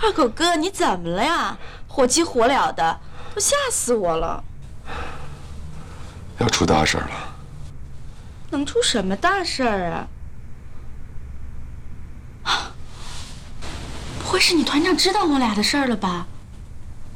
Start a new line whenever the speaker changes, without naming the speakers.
二狗哥，你怎么了呀？火急火燎的，都吓死我了。
要出大事了。
能出什么大事儿啊？不会是你团长知道我俩的事儿了吧？